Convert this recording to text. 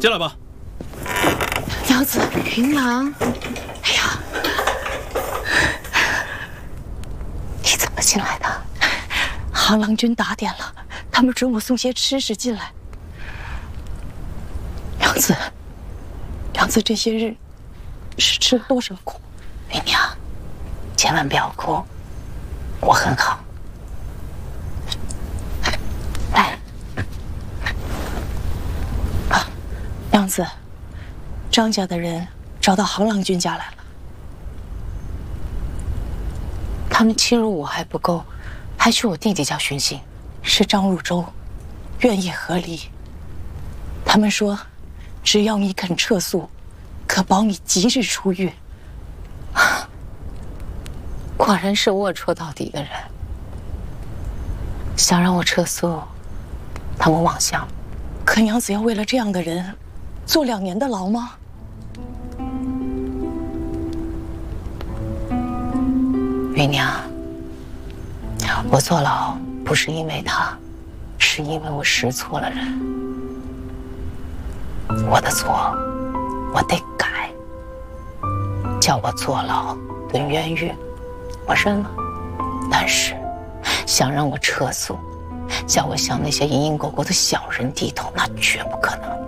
进来吧。 娘子，云娘，哎呀，你怎么进来的？ 行郎君打点了，他们准我送些吃食进来。娘子，娘子这些日是吃了多少苦？ 云娘，千万不要哭，我很好。来， 娘子，张家的人找到行郎君家来了。 他们欺辱我还不够，还去我弟弟家寻衅。 是张汝州，愿意和离。他们说，只要你肯撤诉，可保你即日出狱。 果然是龌龊到底的人，想让我撤诉，他们妄想。 可娘子要为了这样的人，坐2年的牢吗？ 云娘，我坐牢不是因为他，是因为我识错了人。我的错，我得改。叫我坐牢蹲冤狱，我认了。但是，想让我撤诉，叫我向那些蝇营狗苟的小人低头，那绝不可能。